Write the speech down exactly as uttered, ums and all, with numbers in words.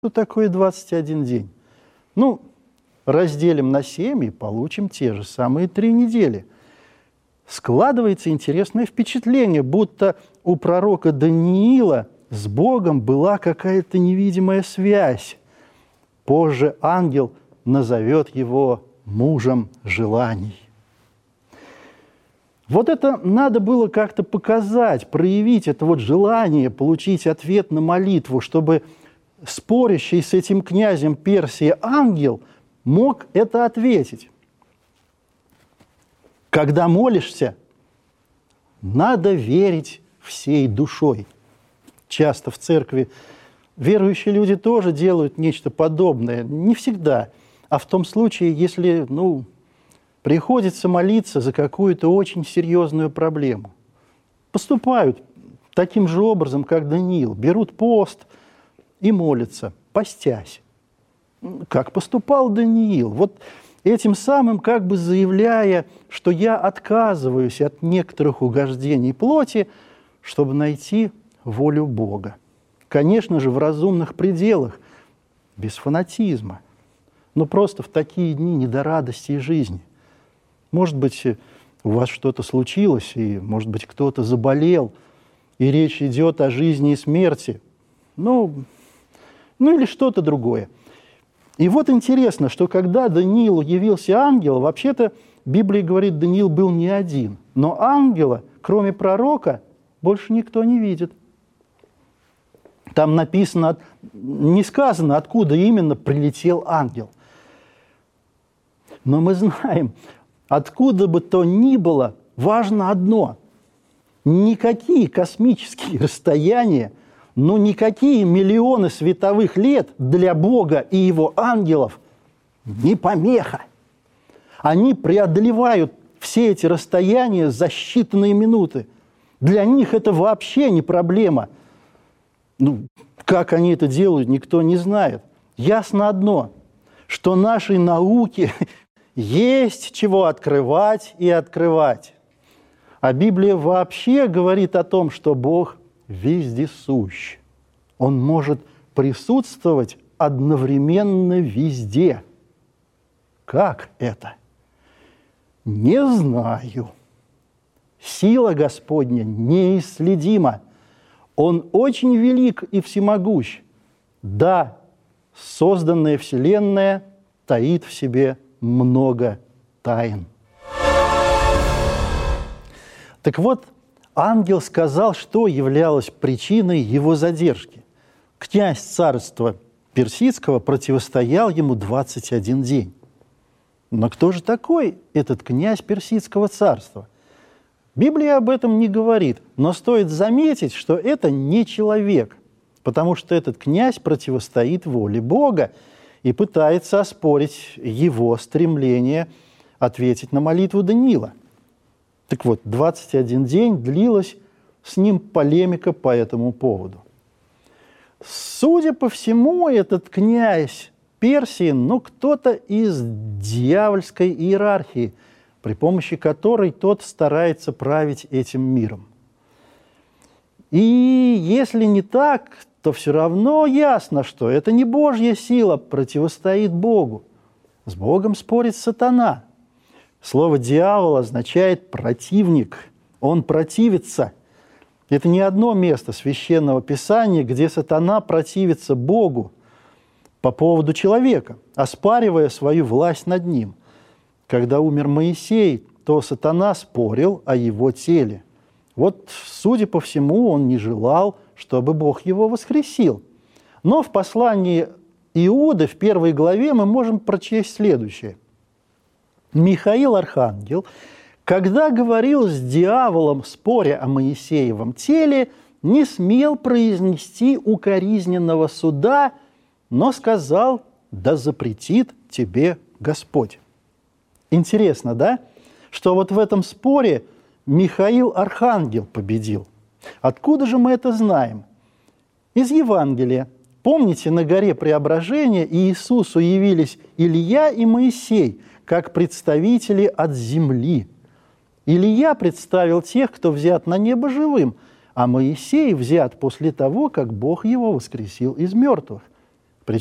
Что такое двадцать один день? Ну, разделим на семь и получим те же самые три недели. Складывается интересное впечатление, будто у пророка Даниила с Богом была какая-то невидимая связь. Позже ангел назовет его мужем желаний. Вот это надо было как-то показать, проявить это вот желание получить ответ на молитву, чтобы спорящий с этим князем Персии ангел мог это ответить. Когда молишься, надо верить всей душой. Часто в церкви верующие люди тоже делают нечто подобное. Не всегда, а в том случае, если, ну, приходится молиться за какую-то очень серьезную проблему. Поступают таким же образом, как Даниил. Берут пост и молятся, постясь. Как поступал Даниил. Вот этим самым как бы заявляя, что я отказываюсь от некоторых угождений плоти, чтобы найти волю Бога. Конечно же, в разумных пределах, без фанатизма. Но просто в такие дни не до радости и жизни. Может быть, у вас что-то случилось, и, может быть, кто-то заболел, и речь идет о жизни и смерти. Ну, ну или что-то другое. И вот интересно, что когда Даниилу явился ангел, вообще-то Библия говорит, Даниил был не один. Но ангела, кроме пророка, больше никто не видит. Там написано, не сказано, откуда именно прилетел ангел. Но мы знаем, откуда бы то ни было, важно одно. Никакие космические расстояния, ну никакие миллионы световых лет для Бога и Его ангелов не помеха. Они преодолевают все эти расстояния за считанные минуты. Для них это вообще не проблема. Ну, как они это делают, никто не знает. Ясно одно, что нашей науке есть чего открывать и открывать. А Библия вообще говорит о том, что Бог вездесущ. Он может присутствовать одновременно везде. Как это? Не знаю. Сила Господня неисследима. Он очень велик и всемогущ. Да, созданная Вселенная таит в себе много тайн. Так вот, ангел сказал, что являлось причиной его задержки. Князь царства персидского противостоял ему двадцать один день. Но кто же такой этот князь персидского царства? Библия об этом не говорит, но стоит заметить, что это не человек, потому что этот князь противостоит воле Бога и пытается оспорить его стремление ответить на молитву Даниила. Так вот, двадцать один день длилась с ним полемика по этому поводу. Судя по всему, этот князь Персии, ну, кто-то из дьявольской иерархии, при помощи которой тот старается править этим миром. И если не так, то все равно ясно, что это не Божья сила противостоит Богу. С Богом спорит сатана. Слово «дьявол» означает «противник». Он противится. Это не одно место Священного Писания, где сатана противится Богу по поводу человека, оспаривая свою власть над ним. Когда умер Моисей, то сатана спорил о его теле. Вот, судя по всему, он не желал, чтобы Бог его воскресил. Но в послании Иуды в первой главе мы можем прочесть следующее. Михаил Архангел, когда говорил с дьяволом, споря о Моисеевом теле, не смел произнести укоризненного суда, но сказал: «Да запретит тебе Господь». Интересно, да, что вот в этом споре Михаил Архангел победил. Откуда же мы это знаем? Из Евангелия. Помните, на горе Преображения Иисусу явились Илия и Моисей, как представители от земли. Илия представил тех, кто взят на небо живым, а Моисей взят после того, как Бог его воскресил из мертвых.